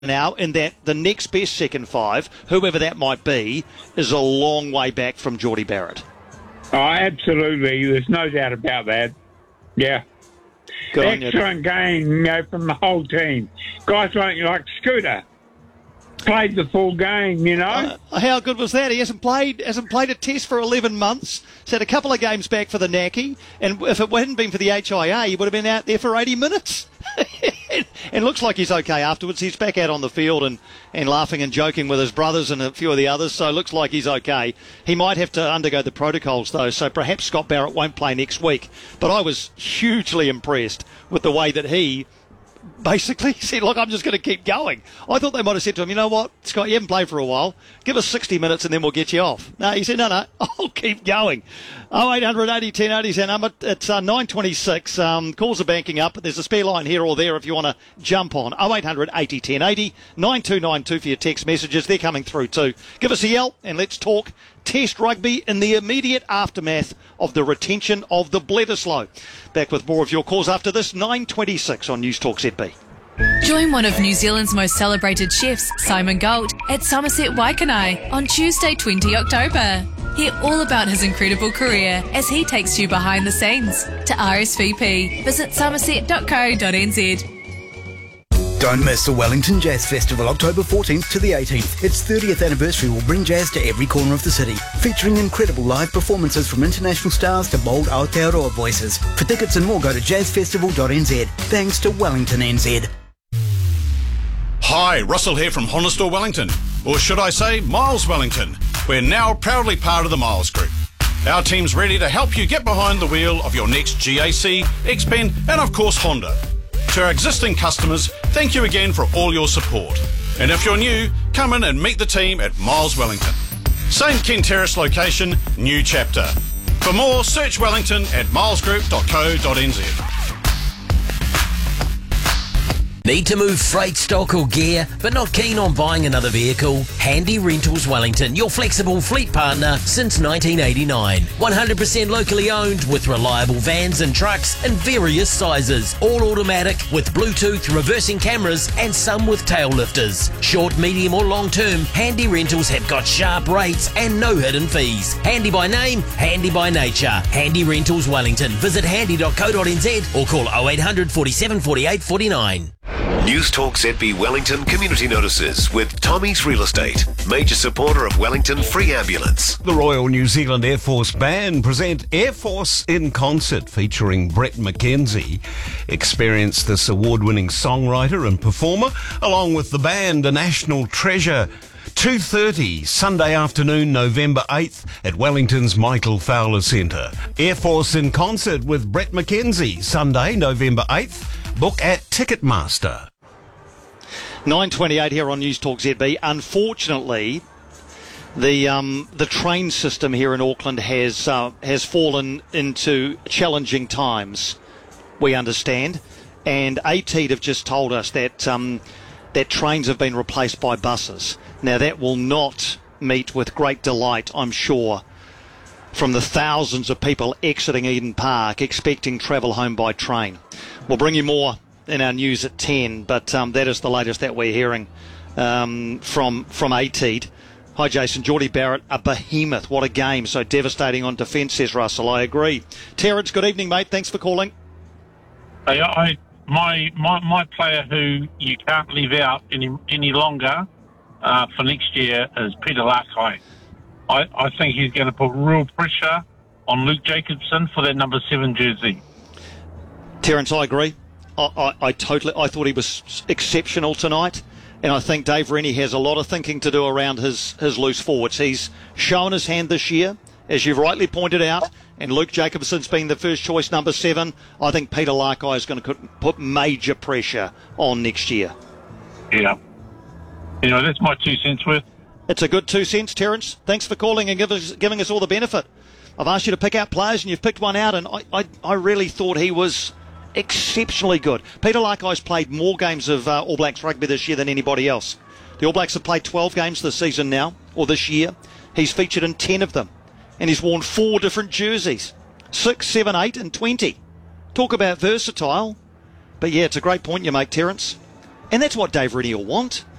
now, in that the next best second five, whoever that might be, is a long way back from Geordie Barrett. Oh, absolutely. There's no doubt about that. Yeah. Good Excellent game, from the whole team. Guys like Scooter played the full game, How good was that? He hasn't played a test for 11 months. He's had a couple of games back for the Naki, and if it hadn't been for the HIA, he would have been out there for 80 minutes. And looks like he's okay afterwards. He's back out on the field and laughing and joking with his brothers and a few of the others, so it looks like he's okay. He might have to undergo the protocols, though, so perhaps Scott Barrett won't play next week. But I was hugely impressed with the way that he basically said, look, I'm just going to keep going. I thought they might have said to him, you know what, Scott, you haven't played for a while. Give us 60 minutes and then we'll get you off. No, he said, no, I'll keep going. 0800 80 1080 is our number. It's 9:26. Calls are banking up. There's a spare line here or there if you want to jump on. 0800 80 1080 9292 for your text messages. They're coming through too. Give us a yell and let's talk Test rugby in the immediate aftermath of the retention of the Bledisloe. Back with more of your calls after this. 9:26 on News Talk ZB. Join one of New Zealand's most celebrated chefs, Simon Gold, at Somerset Waikanae on Tuesday 20 October. Hear all about his incredible career as he takes you behind the scenes. To RSVP, visit somerset.co.nz. Don't miss the Wellington Jazz Festival, October 14th to the 18th. Its 30th anniversary will bring jazz to every corner of the city, featuring incredible live performances from international stars to bold Aotearoa voices. For tickets and more, go to jazzfestival.nz. Thanks to Wellington NZ. Hi, Russell here from Honda Store Wellington, or should I say Miles Wellington. We're now proudly part of the Miles Group. Our team's ready to help you get behind the wheel of your next GAC, X-Pen and of course Honda. To our existing customers, thank you again for all your support. And if you're new, come in and meet the team at Miles Wellington. St Ken Terrace location, new chapter. For more, search Wellington at milesgroup.co.nz. Need to move freight, stock or gear, but not keen on buying another vehicle? Handy Rentals Wellington, your flexible fleet partner since 1989. 100% locally owned with reliable vans and trucks in various sizes. All automatic with Bluetooth reversing cameras and some with tail lifters. Short, medium or long term, Handy Rentals have got sharp rates and no hidden fees. Handy by name, handy by nature. Handy Rentals Wellington. Visit handy.co.nz or call 0800 47 48 49. News Talk ZB Wellington Community Notices with Tommy's Real Estate, major supporter of Wellington Free Ambulance. The Royal New Zealand Air Force Band present Air Force in Concert featuring Brett McKenzie. Experience this award-winning songwriter and performer along with the band, a national treasure. 2:30 Sunday afternoon, November 8th at Wellington's Michael Fowler Centre. Air Force in Concert with Brett McKenzie, Sunday, November 8th. Book at Ticketmaster. 9:28 here on News Talk ZB. Unfortunately, the train system here in Auckland has fallen into challenging times, we understand, and ATEED have just told us that that trains have been replaced by buses. Now that will not meet with great delight, I'm sure, from the thousands of people exiting Eden Park expecting travel home by train. We'll bring you more in our news at 10, but that is the latest that we're hearing from ATEED. Hi, Jason. Geordie Barrett, a behemoth. What a game. So devastating on defence, says Russell. I agree. Terence, good evening, mate. Thanks for calling. Hey, my player who you can't leave out any longer for next year is Peter Larkai. I think he's going to put real pressure on Luke Jacobson for that number 7 jersey. Terence, I agree. I thought he was exceptional tonight, and I think Dave Rennie has a lot of thinking to do around his loose forwards. He's shown his hand this year, as you've rightly pointed out, and Luke Jacobson's been the first choice number 7. I think Peter Larkai is going to put major pressure on next year. Yeah. That's my 2 cents worth. It's a good 2 cents, Terence. Thanks for calling and giving us all the benefit. I've asked you to pick out players, and you've picked one out, and I really thought he was exceptionally good. Peter Larkai's played more games of All Blacks rugby this year than anybody else. The All Blacks have played 12 games this season now, or this year. He's featured in 10 of them, and he's worn 4 different jerseys, 6, 7, 8 and 20. Talk about versatile. But yeah, it's a great point you make, Terence. And that's what Dave Rennie will want.